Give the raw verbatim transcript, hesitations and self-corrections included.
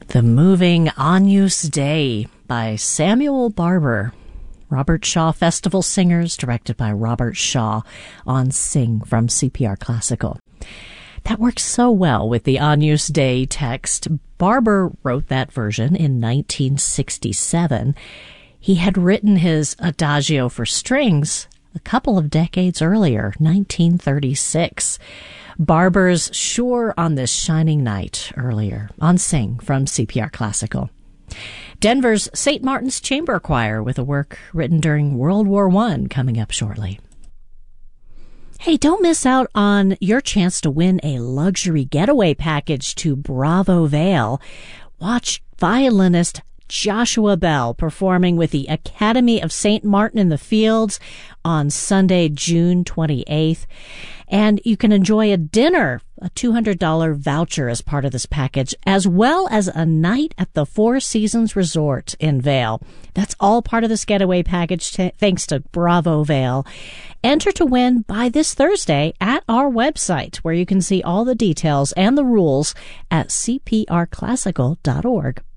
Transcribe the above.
The Moving Agnus Dei by Samuel Barber. Robert Shaw Festival Singers, directed by Robert Shaw, on Sing from C P R Classical. That works so well with the Agnus Dei text. Barber wrote that version in nineteen sixty-seven. He had written his Adagio for strings a couple of decades earlier, nineteen thirty-six. Barber's Sure on This Shining Night earlier on Sing from C P R Classical. Denver's Saint Martin's Chamber Choir with a work written during World War One coming up shortly. Hey, don't miss out on your chance to win a luxury getaway package to Bravo Vale. Watch violinist Joshua Bell performing with the Academy of Saint Martin in the Fields on Sunday, June twenty-eighth. And you can enjoy a dinner, a two hundred dollars voucher as part of this package, as well as a night at the Four Seasons Resort in Vail. That's all part of this getaway package, t- thanks to Bravo Vail. Enter to win by this Thursday at our website, where you can see all the details and the rules at c p r classical dot org.